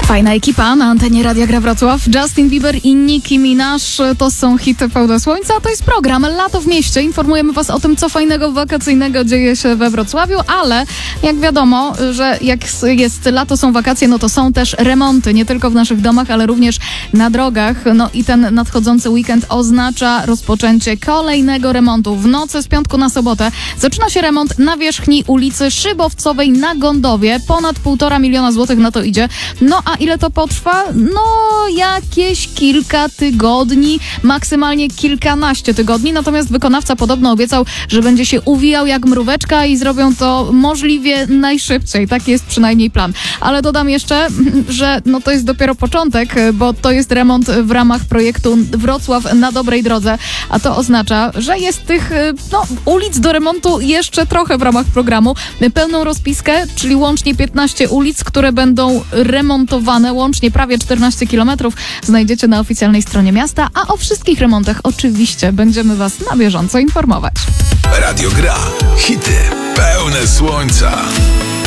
Fajna ekipa na antenie Radia Gra Wrocław. Justin Bieber i Nicki Minaj to są hity pełne słońca. To jest program Lato w mieście. Informujemy Was o tym, co fajnego wakacyjnego dzieje się we Wrocławiu, ale jak wiadomo, że jak jest lato, są wakacje, no to są też remonty. Nie tylko w naszych domach, ale również na drogach. No i ten nadchodzący weekend oznacza rozpoczęcie kolejnego remontu. W nocy z piątku na sobotę zaczyna się remont nawierzchni ulicy Szybowcowej na Gondowie. Ponad 1,5 miliona złotych na to idzie. No a ile to potrwa? No jakieś kilka tygodni, maksymalnie kilkanaście tygodni. Natomiast wykonawca podobno obiecał, że będzie się uwijał jak mróweczka i zrobią to możliwie najszybciej. Taki jest przynajmniej plan. Ale dodam jeszcze, że no to jest dopiero początek, bo to jest remont w ramach projektu Wrocław na dobrej drodze. A to oznacza, że jest tych ulic do remontu jeszcze trochę w ramach programu. Pełną rozpiskę, czyli łącznie 15 ulic, które będą remontowane, łącznie prawie 14 kilometrów, znajdziecie na oficjalnej stronie miasta, a o wszystkich remontach oczywiście będziemy Was na bieżąco informować. Radio Gra. Hity pełne słońca.